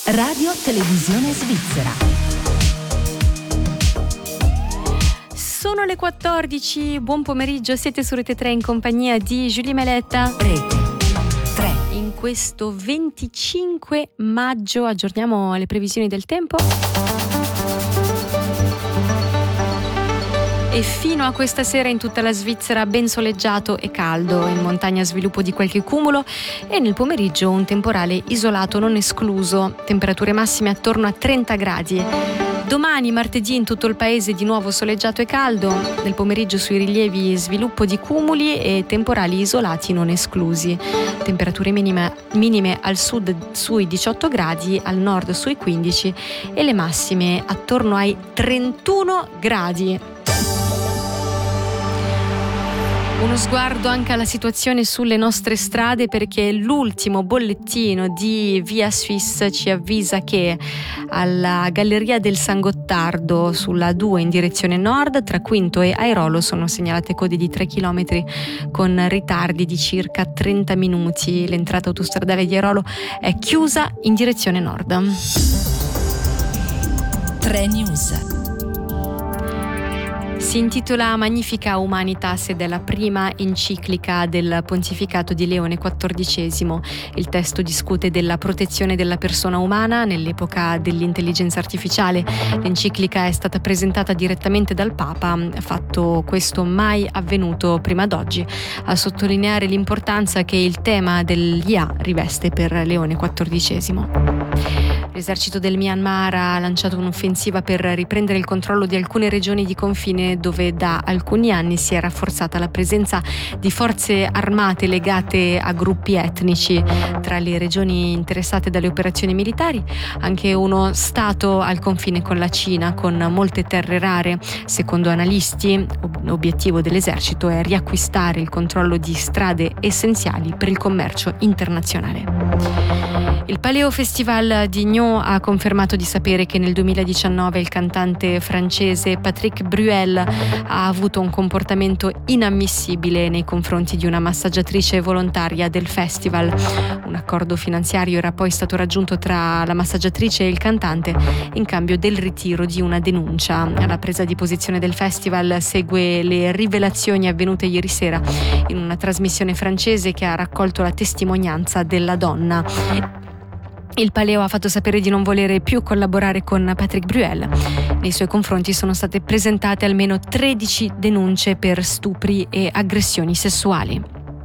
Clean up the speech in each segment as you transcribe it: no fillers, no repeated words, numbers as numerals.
Radio Televisione Svizzera. Sono le 14, buon pomeriggio, siete su Rete 3 in compagnia di Julie Meletta. Rete 3. In questo 25 maggio aggiorniamo le previsioni del tempo. E fino a questa sera in tutta la Svizzera ben soleggiato e caldo, in montagna sviluppo di qualche cumulo e nel pomeriggio un temporale isolato non escluso, temperature massime attorno a 30 gradi. Domani, martedì, in tutto il paese di nuovo soleggiato e caldo, nel pomeriggio sui rilievi sviluppo di cumuli e temporali isolati non esclusi. Temperature minime al sud sui 18 gradi, al nord sui 15 e le massime attorno ai 31 gradi. Uno sguardo anche alla situazione sulle nostre strade, perché l'ultimo bollettino di Via Suisse ci avvisa che alla Galleria del San Gottardo sulla 2 in direzione nord tra Quinto e Airolo sono segnalate code di 3 km con ritardi di circa 30 minuti. L'entrata autostradale di Airolo è chiusa in direzione nord. 3 News. Si intitola Magnifica Humanitas ed è la prima enciclica del pontificato di Leone XIV. Il testo discute della protezione della persona umana nell'epoca dell'intelligenza artificiale. L'enciclica è stata presentata direttamente dal Papa, fatto questo mai avvenuto prima d'oggi, a sottolineare l'importanza che il tema dell'IA riveste per Leone XIV. L'esercito del Myanmar ha lanciato un'offensiva per riprendere il controllo di alcune regioni di confine dove da alcuni anni si è rafforzata la presenza di forze armate legate a gruppi etnici. Tra le regioni interessate dalle operazioni militari, anche uno stato al confine con la Cina, con molte terre rare. Secondo analisti, l'obiettivo dell'esercito è riacquistare il controllo di strade essenziali per il commercio internazionale. Il Paleo Festival di Nyon ha confermato di sapere che nel 2019 il cantante francese Patrick Bruel ha avuto un comportamento inammissibile nei confronti di una massaggiatrice volontaria del festival. Un accordo finanziario era poi stato raggiunto tra la massaggiatrice e il cantante in cambio del ritiro di una denuncia. La presa di posizione del festival segue le rivelazioni avvenute ieri sera in una trasmissione francese che ha raccolto la testimonianza della donna. Il Paleo ha fatto sapere di non volere più collaborare con Patrick Bruel. Nei suoi confronti sono state presentate almeno 13 denunce per stupri e aggressioni sessuali.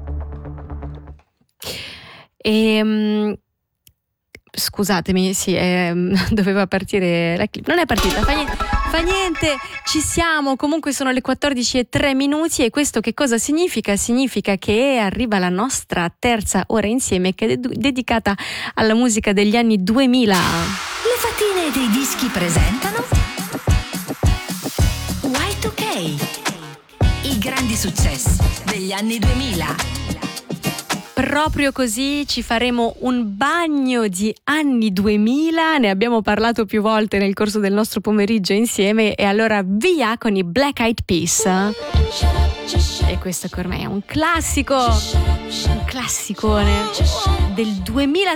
Scusatemi, sì, doveva partire la clip. Non è partita, fa niente, ci siamo. Comunque sono le 14:03 e questo che cosa significa? Significa che arriva la nostra terza ora insieme, che è dedicata alla musica degli anni 2000. Le fatine dei dischi presentano Y2K, i grandi successi degli anni 2000. Proprio così ci faremo un bagno di anni 2000, ne abbiamo parlato più volte nel corso del nostro pomeriggio insieme, e allora via con i Black Eyed Peas. E questo che ormai è un classicone del 2003.